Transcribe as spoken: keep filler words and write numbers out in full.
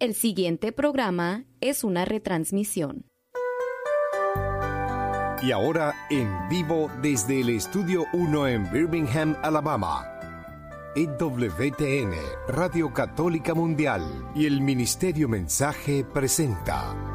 El siguiente programa es una retransmisión. Y ahora en vivo desde el Estudio uno en Birmingham, Alabama. E W T N, Radio Católica Mundial y el Ministerio Mensaje presenta